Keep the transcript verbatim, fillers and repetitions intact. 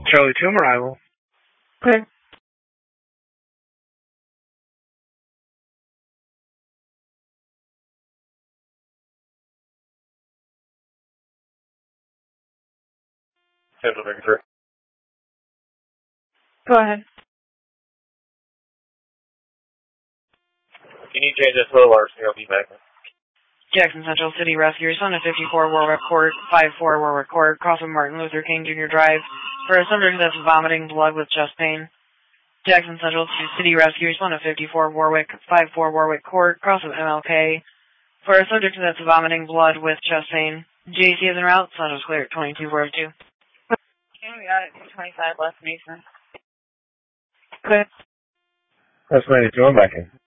Charlie two, arrival. Okay. Central thirty-three. Go ahead. Can you change this to a large scale feedback? Jackson Central City Rescue, son of fifty-four Warwick Court, five four Warwick Court, cross of Martin Luther King Junior Drive, for a subject that's vomiting blood with chest pain. Jackson Central City Rescue, son of fifty-four Warwick, five four Warwick Court, cross of M L K, for a subject that's vomiting blood with chest pain. J C is en route, son of clear, twenty-two four two. Okay, we got it, two twenty-five West Mason. Clear. That's ninety-two, I'm back in.